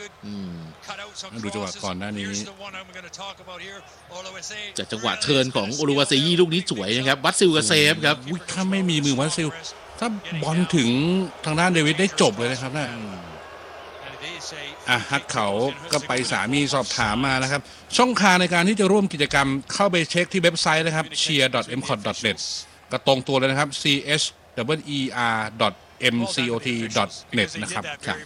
ดูจังหวะก่อนหน้านี้จากจังหวะเทิร์นของโอลูวาเซยีลูกนี้สวยนะครับวัดซิลกับเซฟครับถ้าไม่มีมือวัดซิลถ้าบอลถึงทางด้านเดวิดได้จบเลยนะครับนะฮักเขาก็ไปสามีสอบถามมานะครับช่องทางในการที่จะร่วมกิจกรรมเข้าไปเช็คที่เว็บไซต์นะครับ cheer.mcot.net ก็ตรงตัวเลยนะครับ cheer.mcot.net นะครับ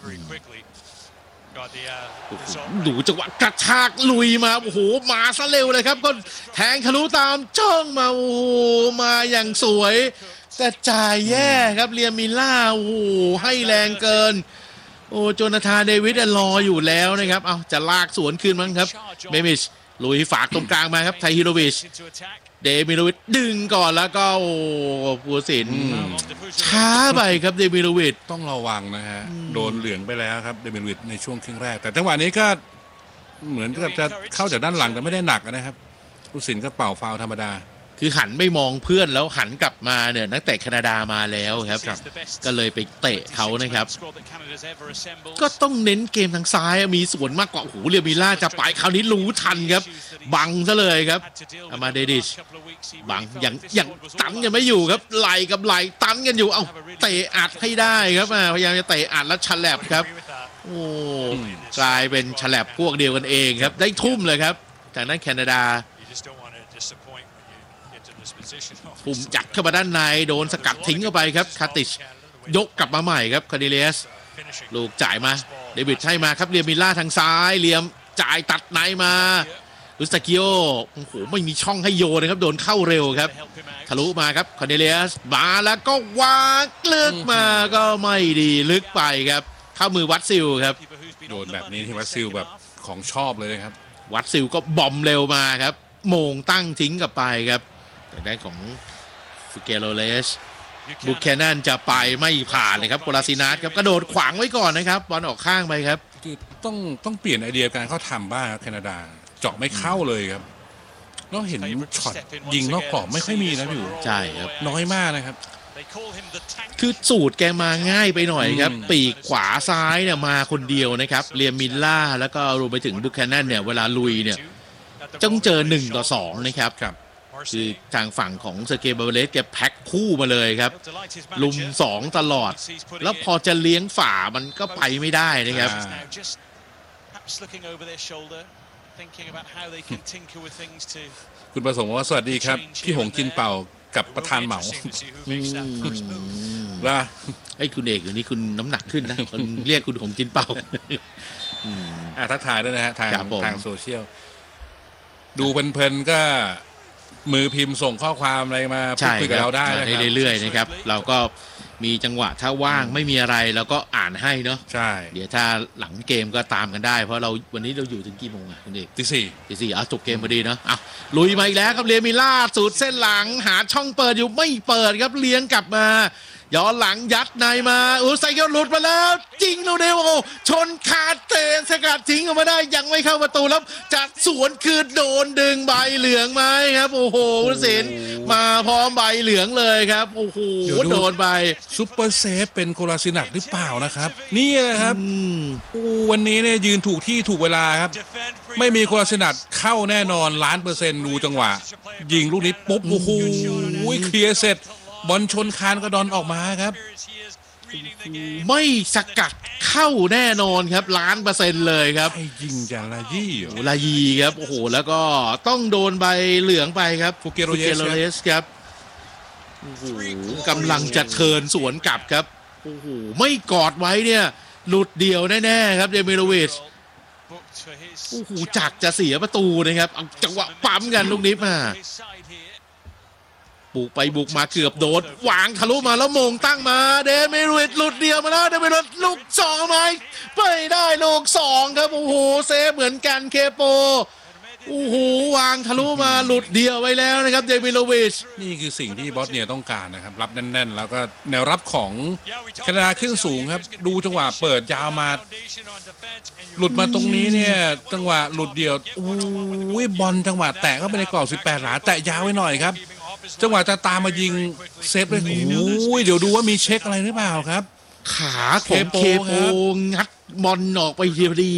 ดูจังหวะกระชากลุยมาโอ้โหมาซะเร็วเลยครับก็แทงทะลุตามช่องมาโอ้โหมาอย่างสวยแต่จ่ายแย่ครับเรียมิล่าโอ้โหให้แรงเกินโอ้โจนาธานเดวิดรออยู่แล้วนะครับเอาจะลากสวนคืนมั้งครับเบมิชลุยฝากตรงกลางมาครับไทฮิโรวิชเดมิโลวิชดึงก่อนแล้วก็โอ้ผู้ตัดสินช้าไปครับเดมิโลวิชต้องระวังนะฮะโดนเหลืองไปแล้วครับเดมิโลวิชในช่วงครึ่งแรกแต่จังหวะนี้ก็เหมือนกับจะเข้าจากด้านหลังแต่ไม่ได้หนักนะครับผู้ตัดสินก็เป่าฟาวล์ธรรมดาคือหันไม่มองเพื่อนแล้วหันกลับมาเนี่ยนักเตะแคนาดามาแล้วครับก็เลยไปเตะเขานะครับก็ต้องเน้นเกมทางซ้ายมีส่วนมากกว่าโอ้โหเรียมิล่าจะไปคราวนี้รู้ทันครับบังซะเลยครับอามาเดดิชบังอย่างตันกันไม่อยู่ครับไหลกับไหลตันกันอยู่เอาเตะอัดให้ได้ครับพยายามจะเตะอัดแล้วฉลับครับโอ้กลายเป็นฉลับพวกเดียวกันเองครับได้ทุ่มเลยครับจากนั้นแคนาดาปุ่มจัดเข้ามาด้านในโดนสกัดทิ้งเข้าไปครับคาติชยกกลับมาใหม่ครับคาเดเลียสลูกจ่ายมาเดวิดให้มาครับเรียมิล่าทางซ้ายเลียมจ่ายตัดในมาลุสตากิโอโอ้โหไม่มีช่องให้โยนนะครับโดนเข้าเร็วครับทะลุมาครับคาเดเลียสมาแล้วก็วางลึกมาก็ไม่ดีลึกไปครับเข้ามือวัดซิลครับโดนแบบนี้ที่วัดซิลแบบของชอบเลยครับวัดซิลก็บอมเร็วมาครับโมงตั้งทิ้งกลับไปครับแต่ได้ของฟิเกโรเลสบุคแคนนันจะไปไม่ผ่านเลยครับโกลาซินัสครับกระโดดขวางไว้ก่อนนะครับบอลออกข้างไปครับคือต้องเปลี่ยนไอเดียการเขาทำบ้างแคนาดาเจาะไม่เข้าเลยครับเราเห็นช็อตยิงนอกกรอบไม่ค่อยมีนะพี่อู๋ใช่ครับน้อยมากนะครับคือสูตรแกมาง่ายไปหน่อยครับปีกขวาซ้ายเนี่ยมาคนเดียวนะครับเรียมิลล่าแล้วก็รวมไปถึงบุคแคนนันเนี่ยเวลาลุยเนี่ยต้องเจอ1-2นะครับคือทางฝั่งของเซเกย์ บาเบเลสแกแพ็คคู่มาเลยครับลุม2ตลอดแล้วพอจะเลี้ยงฝ่ามันก็ไปไม่ได้นะครับคุณประสงค์ว่าสวัสดีครับพี่หงจินเป่ากับประธานเหมาว่าไอ้คุณเอกเดี๋ยวนี้คุณน้ำหนักขึ้นนะคนเรียกคุณหงจินเป่าทักทายด้วยนะฮะทางโซเชียลดูเพลินๆก็มือพิมพ์ส่งข้อความอะไรมาพูดคุยกับเราได้เรื่อยๆนะครับเราก็มีจังหวะถ้าว่างไม่มีอะไรเราก็อ่านให้เนาะใช่เดี๋ยวถ้าหลังเกมก็ตามกันได้เพราะเราวันนี้เราอยู่ถึงกี่โมงอ่ะคุณเอกตี 4จบเกมพอดีเนาะลุยมาอีกแล้วครับเรียมิล่าสูดเส้นหลังหาช่องเปิดอยู่ไม่เปิดครับเลี้ยงกลับมาย้อนหลังยัดในมาไซเคิลหลุดมาแล้วจริงดูเดวชนคาเตนสกัดทิ้งออกมาได้ยังไม่เข้าประตูแล้วจัดสวนคืนโดนดึงใบเหลืองไหมครับโอ้โหผู้ตัดสินมาพร้อมใบเหลืองเลยครับโอ้โหโดนไปซุปเปอร์เซฟเป็นโคลาซินักหรือเปล่านะครับนี่นะครับวันนี้เนี่ยยืนถูกที่ถูกเวลาครับไม่มีโคลาซินักเข้าแน่นอน1,000,000%ดูจังหวะยิงลูกนี้ปุ๊บโอ้โหเคลียร์เสร็จบอลชนคานกระดอนออกมาครับไม่สกัดเข้าแน่นอนครับ1,000,000%เลยครับให้ยิงจากลายีครับโอ้โหแล้วก็ต้องโดนใบเหลืองไปครับฟูเกโรเยสครับโอ้โหกำลังจะเทิร์นสวนกลับครับโอ้โหไม่กอดไว้เนี่ยหลุดเดียวแน่ๆครับเดมิโลวิชโอ้โหจักจะเสียประตูนะครับเอาจังหวะปั๊มกันลูกนี้มาบุกไปบุกมาเกือบโดนวางทะลุมาแล้วมงตั้งมาเดมิโลวิชหลุดเดียวมาแล้วเดมิโลวิชลูก2ไหมไม่ได้ลูก2ครับโอ้โหเซฟเหมือนกันเคโปโอ้โหวางทะลุมาหลุดเดียวไว้แล้วนะครับเดมิโลวิชนี่คือสิ่งที่บอสเนียต้องการนะครับรับแน่นๆแล้วก็แนวรับของแคนาดาขึ้นสูงครับดูจังหวะเปิดยาวมาหลุดมาตรงนี้เนี่ยจังหวะหลุดเดียวโอ้ยบอลจังหวะแตะเข้าไปในกรอบ18 หลาแตะยาวไว้หน่อยครับจังหวะจะตามมายิงเซฟเลยโอ้ยเดี๋ยวดูว่ามีเช็คอะไรหรือเปล่าครับขาของเคโปงัดบอลออกไปทีเดียว